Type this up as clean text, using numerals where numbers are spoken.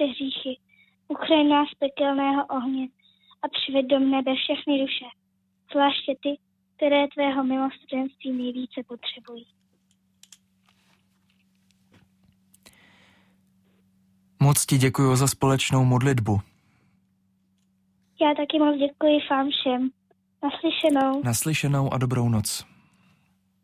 naše hříchy, uchraň nás z pekelného ohně a přived do nebe všechny duše, zvláště ty, které tvého milosrdenství nejvíce potřebují. Moc ti děkuji za společnou modlitbu. Já taky moc děkuji vám všem. Naslyšenou. Naslyšenou a dobrou noc.